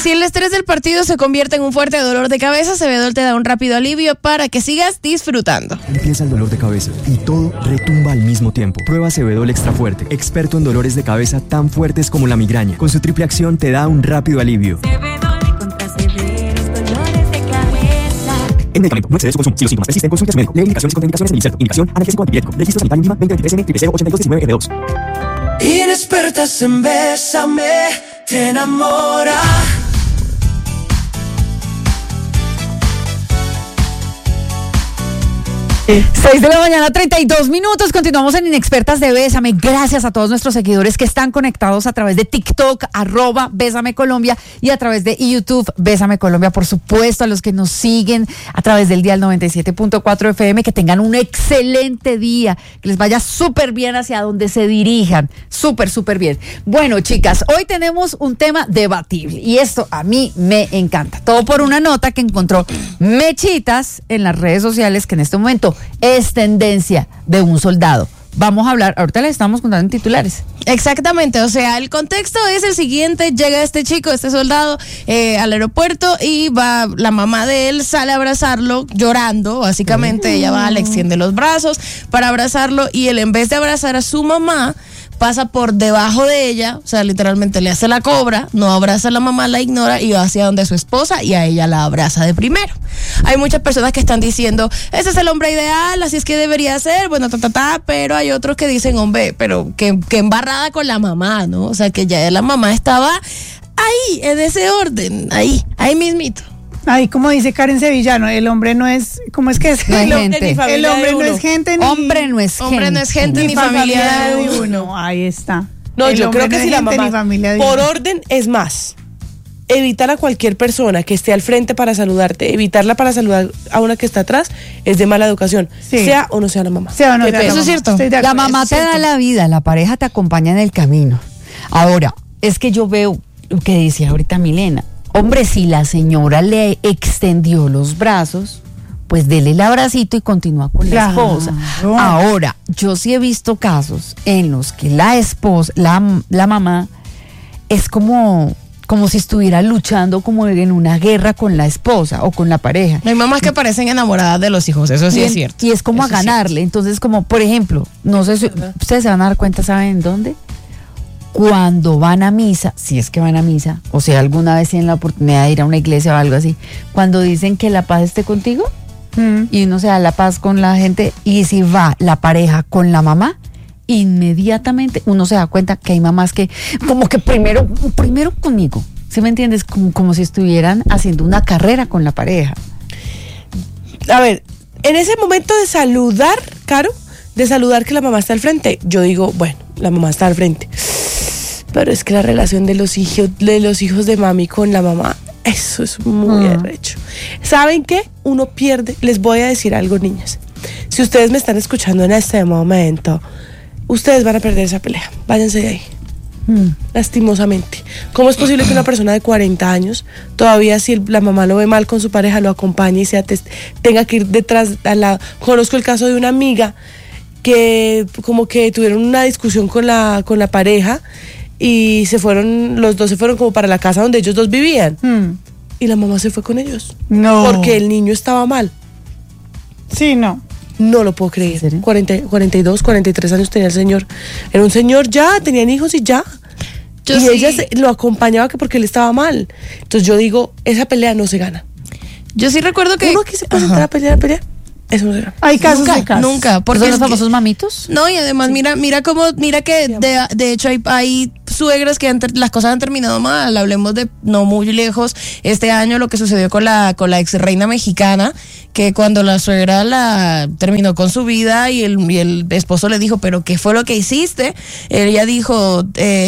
Si el estrés del partido se convierte en un fuerte dolor de cabeza, Cebedol te da un rápido alivio para que sigas disfrutando. Empieza el dolor de cabeza y todo retumba al mismo tiempo. Prueba Cebedol Extra Fuerte, experto en dolores de cabeza tan fuertes como la migraña. Con su triple acción te da un rápido alivio. Cebedol contra severos dolores de cabeza. El medicamento no excede su consumo. Si los síntomas persisten, consulte a su médico. Lee indicaciones y contraindicaciones en el inserto. Indicación, analgésico antipirético. Registro sanitario INVIMA 2023 M008219R2. Inexpertas en Bésame, te enamora. 6 de la mañana, 32 minutos. Continuamos en Inexpertas de Bésame. Gracias a todos nuestros seguidores que están conectados a través de TikTok, @Bésame Colombia, y a través de YouTube, Bésame Colombia. Por supuesto, a los que nos siguen a través del dial 97.4 FM, que tengan un excelente día, que les vaya súper bien hacia donde se dirijan. Súper, súper bien. Bueno, chicas, hoy tenemos un tema debatible y esto a mí me encanta. Todo por una nota que encontró Mechitas en las redes sociales, que en este momento es tendencia de un soldado. Vamos a hablar, ahorita les estamos contando en titulares. Exactamente, o sea, el contexto es el siguiente: llega este chico, este soldado, al aeropuerto, y va, la mamá de él sale a abrazarlo llorando, básicamente. Ella va, le extiende los brazos para abrazarlo, y él, en vez de abrazar a su mamá, pasa por debajo de ella, o sea, literalmente le hace la cobra, no abraza a la mamá, la ignora y va hacia donde su esposa, y a ella la abraza de primero. Hay muchas personas que están diciendo, ese es el hombre ideal, así es que debería ser, bueno, pero hay otros que dicen, hombre, pero que embarrada con la mamá, ¿no? O sea, que ya la mamá estaba ahí, en ese orden, ahí mismito. Ay, como dice Karen Sevillano, el hombre no es, ¿cómo es que es? No es el hombre, gente. el hombre no es gente, Hombre no es Hombre no es gente, ni familia de uno. Ahí está. No, El yo hombre creo que no si es la gente, mamá, ni familia de por uno. orden, es más. Evitar a cualquier persona que esté al frente para saludarte, evitarla para saludar a una que está atrás, es de mala educación, Sí. sea o no sea la mamá. Sea o no Qué sea la pena. Eso es mamá. cierto. Estoy de La acuerdo, mamá es te da cierto. la vida, la pareja te acompaña en el camino. Ahora, es que yo veo lo que decía ahorita Milena. Hombre, si la señora le extendió los brazos, pues dele el abracito y continúa con la Claro. esposa. Ahora, yo sí he visto casos en los que la esposa, la mamá, es como si estuviera luchando como en una guerra con la esposa o con la pareja. Hay mamás que parecen enamoradas de los hijos, eso sí es cierto. Y es como Eso a es ganarle. Entonces, como por ejemplo, no sé si ustedes se van a dar cuenta, ¿saben dónde? Cuando van a misa, si es que van a misa, o sea, alguna vez tienen la oportunidad de ir a una iglesia o algo así, cuando dicen que la paz esté contigo, y uno se da la paz con la gente, y si va la pareja con la mamá, inmediatamente uno se da cuenta que hay mamás que como que primero conmigo, ¿sí me entiendes? Como si estuvieran haciendo una carrera con la pareja. A ver, en ese momento de saludar, Caro, de saludar que la mamá está al frente, yo digo, bueno, la mamá está al frente, pero es que la relación de los hijos de mami con la mamá, eso es muy arrecho. ¿Saben qué? Uno pierde. Les voy a decir algo, niñas. Si ustedes me están escuchando en este momento, ustedes van a perder esa pelea. Váyanse de ahí. Lastimosamente. ¿Cómo es posible que una persona de 40 años, todavía si la mamá lo ve mal con su pareja, lo acompañe y tenga que ir detrás al lado? Conozco el caso de una amiga que como que tuvieron una discusión con la pareja y los dos se fueron como para la casa donde ellos dos vivían, y la mamá se fue con ellos. No. Porque el niño estaba mal. Sí, no. No lo puedo creer. ¿En serio? 42, 43 años tenía el señor. Era un señor ya, tenían hijos y ya. Yo y sí- ella lo acompañaba que porque él estaba mal. Entonces yo digo, esa pelea no se gana. Yo sí recuerdo que... Uno aquí se puede sentar a pelear, eso no se gana. Hay casos Nunca, de casos. nunca, porque ¿Son es los que- famosos mamitos? No, y además mira que de hecho hay suegras que las cosas han terminado mal. Hablemos de no muy lejos, este año lo que sucedió con la ex reina mexicana, que cuando la suegra la terminó con su vida y el esposo le dijo, pero ¿qué fue lo que hiciste? Ella dijo,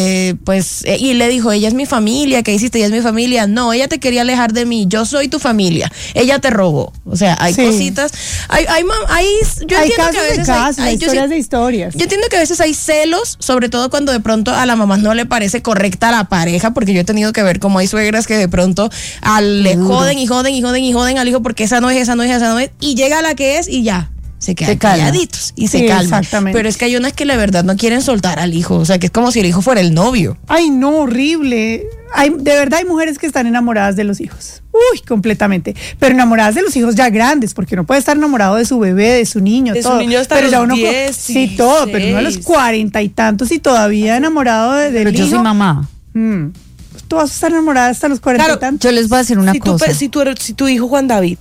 y le dijo, ella es mi familia, ¿qué hiciste? Ella es mi familia. No, ella te quería alejar de mí, yo soy tu familia, ella te robó. O sea, hay Sí. cositas, yo Hay entiendo casos que a de veces casos, yo sí- historias de historias. yo entiendo que a veces hay celos, sobre todo cuando de pronto a la mamá no le parece correcta la pareja, porque yo he tenido que ver cómo hay suegras que de pronto le joden al hijo porque esa no es, y llega la que es y ya. se quedan calman. calladitos y Sí, se calman. exactamente. Pero es que hay unas que la verdad no quieren soltar al hijo, o sea, que es como si el hijo fuera el novio. Ay, no, horrible. De verdad hay mujeres que están enamoradas de los hijos. Uy, completamente. Pero enamoradas de los hijos ya grandes, porque uno puede estar enamorado de su bebé, de su niño, De su todo. niño hasta pero los ya uno 10, sí, todo, pero uno a los 40 y tantos y todavía enamorado del Pero hijo. yo soy mamá. Pues tú vas a estar enamorada hasta los 40 Claro, y tantos. Yo les voy a decir una cosa. Si tu hijo Juan David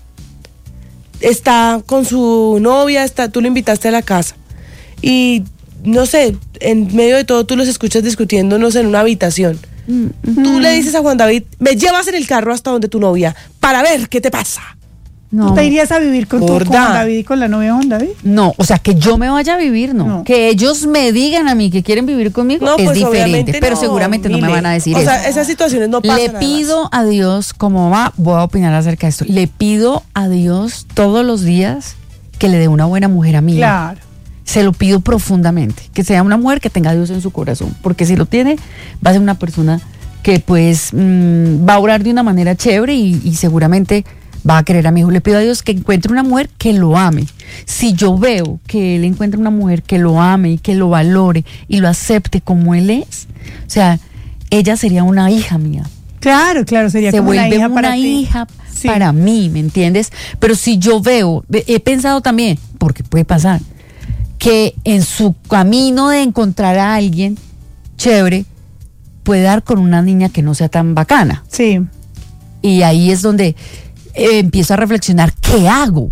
está con su novia, tú lo invitaste a la casa y no sé, en medio de todo tú los escuchas discutiendo, no sé, en una habitación. Tú le dices a Juan David, me llevas en el carro hasta donde tu novia para ver qué te pasa. No. ¿Tú te irías a vivir con Gorda. Juan David y con la novia de Juan David? No, o sea, que yo me vaya a vivir, no. No. Que ellos me digan a mí que quieren vivir conmigo No, es pues, diferente, obviamente pero no, seguramente no me Mile. van a decir O eso. sea, esas situaciones no pasan. Le pido a Dios, como va, voy a opinar acerca de esto. Le pido a Dios todos los días que le dé una buena mujer a mí. Claro. Se lo pido profundamente, que sea una mujer que tenga a Dios en su corazón, porque si lo tiene, va a ser una persona que pues va a orar de una manera chévere y seguramente va a querer a mi hijo. Le pido a Dios que encuentre una mujer que lo ame. Si yo veo que él encuentra una mujer que lo ame y que lo valore y lo acepte como él es, o sea, ella sería una hija mía. Claro, sería Se como vuelve una hija para ti. hija Sí. para mí, ¿me entiendes? Pero si yo veo, he pensado también, porque puede pasar, que en su camino de encontrar a alguien chévere, puede dar con una niña que no sea tan bacana. Sí. Y ahí es donde empiezo a reflexionar, ¿qué hago?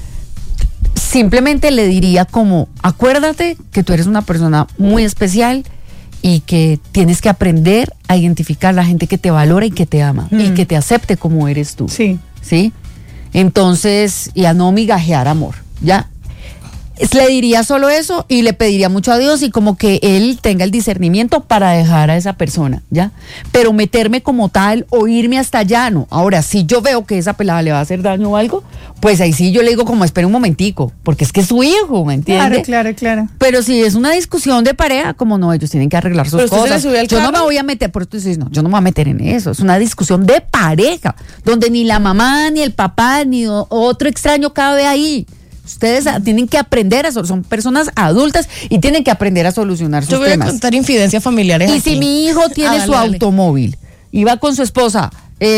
Simplemente le diría como, acuérdate que tú eres una persona muy especial y que tienes que aprender a identificar la gente que te valora y que te ama y que te acepte como eres tú. Sí. ¿Sí? Entonces, y a no migajear amor, ¿ya? Le diría solo eso y le pediría mucho a Dios y como que él tenga el discernimiento para dejar a esa persona, ¿ya? Pero meterme como tal o irme hasta allá, no. Ahora, si yo veo que esa pelada le va a hacer daño o algo, pues ahí sí yo le digo como espera un momentico, porque es que es su hijo, ¿me entiendes? Claro. Pero si es una discusión de pareja, como no, ellos tienen que arreglar sus Pero usted se cosas. le sube al Yo no carro. me voy a meter, por esto dices, no, yo no me voy a meter en eso. Es una discusión de pareja, donde ni la mamá, ni el papá, ni otro extraño cabe ahí. Ustedes tienen que aprender son personas adultas y tienen que aprender a solucionar sus Yo voy temas. a contar infidencias familiares Y aquí. si mi hijo tiene Ah, su dale. automóvil y va con su esposa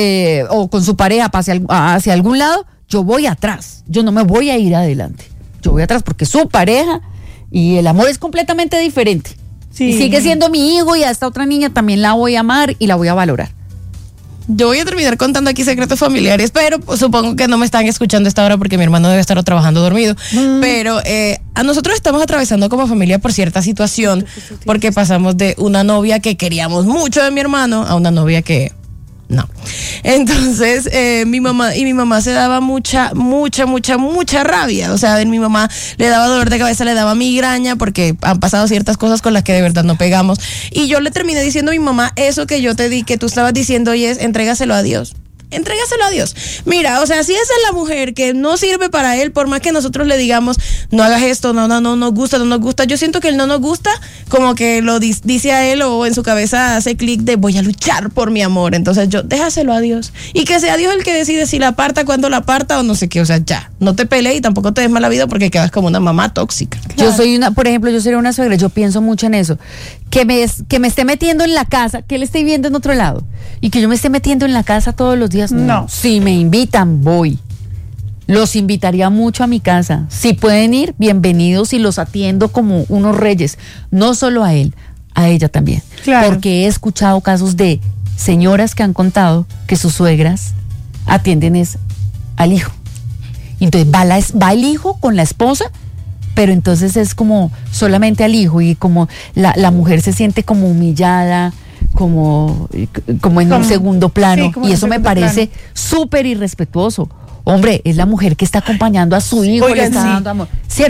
o con su pareja hacia algún lado, yo voy atrás. Yo no me voy a ir adelante. Yo voy atrás porque es su pareja y el amor es completamente diferente. Sí. Y sigue siendo mi hijo y a esta otra niña también la voy a amar y la voy a valorar. Yo voy a terminar contando aquí secretos familiares, pero pues, supongo que no me están escuchando a esta hora porque mi hermano debe estar trabajando dormido. Pero a nosotros estamos atravesando como familia por cierta situación, porque pasamos de una novia que queríamos mucho de mi hermano a una novia que no. Entonces, mi mamá se daba mucha rabia. O sea, mi mamá le daba dolor de cabeza, le daba migraña porque han pasado ciertas cosas con las que de verdad no pegamos. Y yo le terminé diciendo a mi mamá eso que yo te di, que tú estabas diciendo, y es entrégaselo a Dios. Entrégaselo a Dios. Mira, o sea, si esa es la mujer que no sirve para él, por más que nosotros le digamos, no hagas esto, no nos gusta, yo siento que él no nos gusta, como que lo dice a él o en su cabeza hace clic de voy a luchar por mi amor. Entonces déjaselo a Dios. Y que sea Dios el que decide si la aparta, cuándo la aparta o no sé qué. O sea, ya, no te pelees y tampoco te des mala vida porque quedas como una mamá tóxica. Yo soy por ejemplo, yo sería una suegra, yo pienso mucho en eso. Que me esté metiendo en la casa, que él esté viviendo en otro lado y que yo me esté metiendo en la casa todos los días. No. Si me invitan, voy. Los invitaría mucho a mi casa. Si pueden ir, bienvenidos y los atiendo como unos reyes. No solo a él, a ella también. Claro. Porque he escuchado casos de señoras que han contado que sus suegras atienden al hijo. Entonces va el hijo con la esposa, pero entonces es como solamente al hijo y como la mujer se siente como humillada, como en un segundo plano, sí, como y en eso me segundo parece súper irrespetuoso. Hombre, es la mujer que está acompañando a su hijo, le Oigan, está sí. dando amor. ¿Cierto?